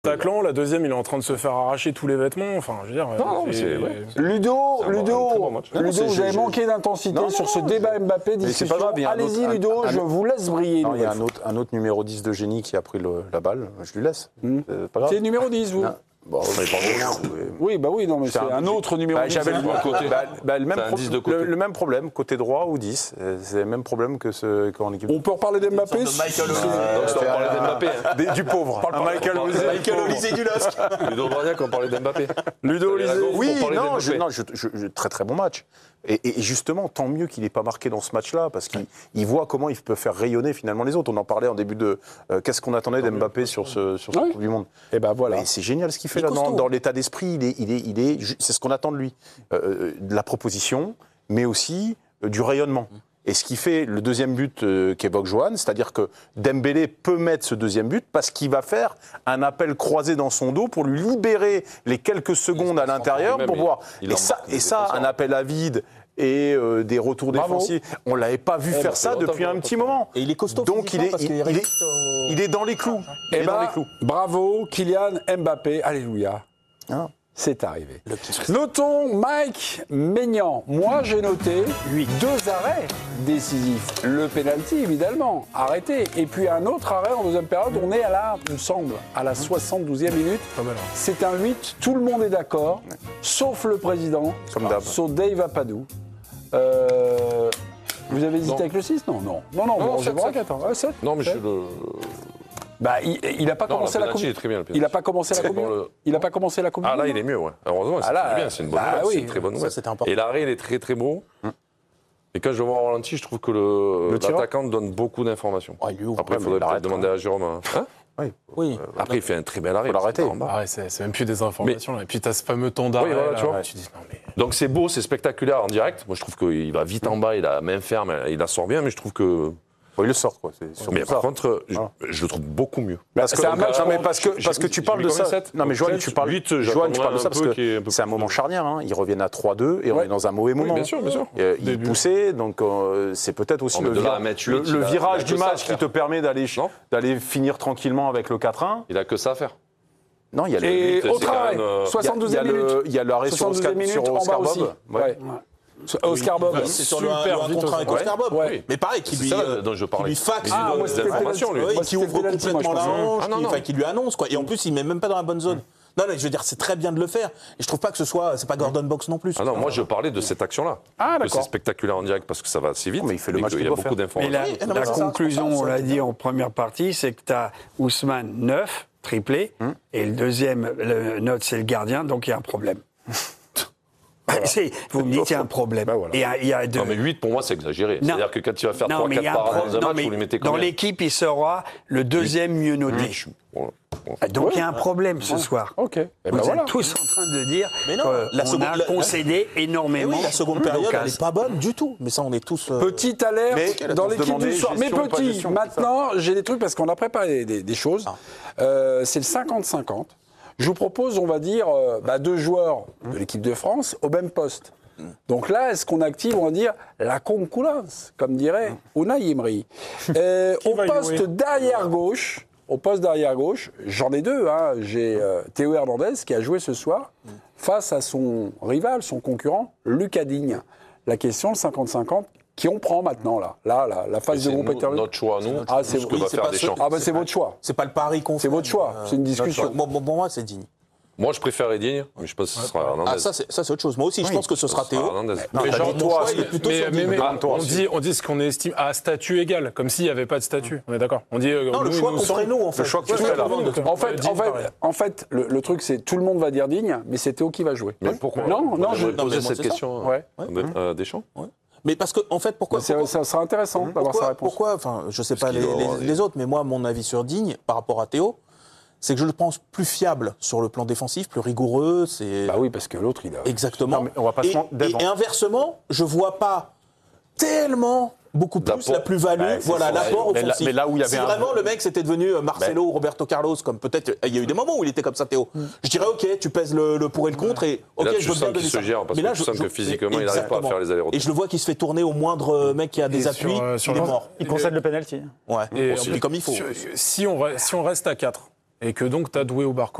Taclant, la deuxième, il est en train de se faire arracher tous les vêtements. Enfin, je veux dire. Ludo, vous avez manqué d'intensité sur ce débat Mbappé discussion. Allez-y, Ludo, je vous laisse briller. Il y a un autre numéro 10 de génie qui a pris la balle. Je lui laisse. C'est numéro 10, vous? Bon, oui, bah oui, non, mais c'est un autre numéro 10. J'avais le même problème, côté droit ou 10. C'est le même problème qu'en équipe. On peut reparler d'Mbappé Du pauvre. Michael Olysée du LOSC. Ludo Brania qu'on parlait d'Mbappé. Ludo Olysée. Oui, non, très bon match. Et justement, tant mieux qu'il n'ait pas marqué dans ce match-là, parce qu'il voit comment il peut faire rayonner finalement les autres. On en parlait en début de qu'est-ce qu'on attendait d'Mbappé sur ce Coupe du Monde. Et ben voilà. Et c'est génial ce qu'il fait là dans l'état d'esprit. C'est ce qu'on attend de lui, de la proposition, mais aussi du rayonnement. Et ce qui fait le deuxième but qu'évoque Johan, c'est-à-dire que Dembélé peut mettre ce deuxième but parce qu'il va faire un appel croisé dans son dos pour lui libérer les quelques secondes à l'intérieur pour voir. Et ça, un appel à vide et des retours défensifs, on ne l'avait pas vu faire ça depuis un petit moment. Et il est costaud. Donc il est dans les clous. Bravo, Kylian Mbappé, alléluia. C'est arrivé. Notons Mike Maignan. Moi, j'ai noté 2 arrêts décisifs. Le penalty, évidemment, arrêté. Et puis un autre arrêt en deuxième période. On est il me semble, à la 72e minute. C'est un 8. Tout le monde est d'accord, sauf le président, sauf Dave Apadou. Vous avez hésité avec le 6 ? Non, je vous raconte. 7. Non, mais je suis le... Bah, il n'a pas commencé la Coupe. Il n'a pas commencé la Coupe. Il n'a pas commencé la Coupe. Ah là, il est mieux, ouais. Heureusement, c'est très bien, c'est une bonne nouvelle, c'est une très bonne nouvelle. Et l'arrêt, il est très très beau. Et quand je vois au ralenti, je trouve que l'attaquant donne beaucoup d'informations. Après, il faudrait peut-être demander à Jérôme. Oui. Après, il fait un très bel arrêt. Il faut l'arrêter. C'est même plus des informations. Et puis, tu as ce fameux temps d'arrêt. Tu dis, non, mais... Donc, c'est beau, c'est spectaculaire en direct. Moi, je trouve qu'il va vite en bas, il a main ferme, il la sort bien, mais je trouve que. Il le sort, quoi. Mais par contre, je le trouve beaucoup mieux. Parce que tu parles de ça. Non, mais Johan, tu parles de ça parce que c'est un moment charnière. Ils reviennent à 3-2 et on est dans un mauvais moment. Bien sûr. Il est poussé, donc c'est peut-être aussi le virage du match qui te permet d'aller finir tranquillement avec le 4-1. Il a que ça à faire. Non, il y a et au travail, 72e minute. Il y a l'arrêt sur Oscar Bob. Oscar Bob, c'est sur le contrat avec Oscar Bob. Mais pareil, qui lui faxe des informations, qui ouvre complètement la hanche, qui lui annonce, quoi. Et en plus, il met même pas dans la bonne zone. Non, je veux dire, c'est très bien de le faire. Et je trouve pas que c'est pas Gordon Box non plus. Ah non, moi je parlais de cette action-là. C'est spectaculaire en direct parce que ça va assez vite. Mais il fait le match qu'il y a beaucoup d'informations. La conclusion, on l'a dit en première partie, c'est que tu as Ousmane 9, triplé, et le deuxième note, c'est le gardien, donc il y a un problème. Vous me dites qu'il y a un problème. Non, mais 8, pour moi, c'est exagéré. C'est-à-dire que quand tu vas faire 3-4 parades dans un match, vous lui mettez combien ? Dans l'équipe, il sera le deuxième mieux noté. Donc il y a un problème ce soir. Vous êtes tous en train de dire qu'on a concédé énormément. La seconde période, elle n'est pas bonne du tout. Mais ça, on est tous... Petite alerte dans l'équipe du soir. Mais petit, maintenant, j'ai des trucs parce qu'on a préparé des choses. C'est le 50-50. Je vous propose, on va dire, 2 joueurs de l'équipe de France au même poste. Donc là, est-ce qu'on active, on va dire, la concurrence, comme dirait Unai Emery. Au poste d'arrière gauche, j'en ai 2. J'ai Théo Hernandez qui a joué ce soir face à son rival, son concurrent, Lucas Digne. La question, le 50-50. Qui on prend maintenant, là, la phase de groupe est terminée. Notre choix, nous. C'est votre choix. C'est pas le pari qu'on fait. C'est votre choix. C'est une discussion. Pour moi, c'est Digne. Moi, je préfère Digne, mais je pense que ce sera Hernandez. Ça, c'est autre chose. Moi aussi, je pense que ce sera Théo. Mais on dit ce qu'on estime à statut égal, comme s'il n'y avait pas de statut. On est d'accord. On dit non, le choix qu'on ferait nous, en fait. Le choix que tu fais là. En fait, le truc, c'est tout le monde va dire Digne, mais c'est Théo qui va jouer. Mais pourquoi ? Non, je posais cette question à Deschamps. Mais parce que, en fait, pourquoi ça sera intéressant d'avoir sa réponse. Pourquoi, enfin, je sais pas les autres, mais moi, mon avis sur Digne, par rapport à Théo, c'est que je le pense plus fiable sur le plan défensif, plus rigoureux. Bah oui, parce que l'autre, il a... Exactement. Non, mais on va pas et inversement, je vois pas tellement beaucoup plus la plus-value, l'apport offensif. Mais là où il y avait vraiment le mec c'était devenu Marcelo ou Roberto Carlos, comme peut-être il y a eu des moments où il était comme ça, Théo. Je dirais ok, tu pèses le pour et le contre et ok, là, je veux bien donner ça. Mais là, je sens que physiquement il n'arrive pas à faire les allers-retours. Et je le vois qu'il se fait tourner au moindre mec qui a des appuis, il est mort. Il concède le penalty. Ouais, et comme il faut. Si on reste à 4. et que donc tu as Doué ou Barco